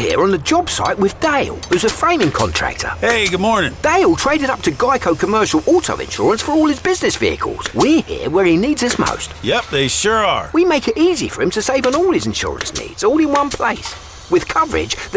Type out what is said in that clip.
here on the job site with Dale, who's a framing contractor. Hey, good morning. Dale traded up to Geico Commercial Auto Insurance for all his business vehicles. We're here where he needs us most. Yep, they sure are. We make it easy for him to save on all his insurance needs, all in one place. With coverage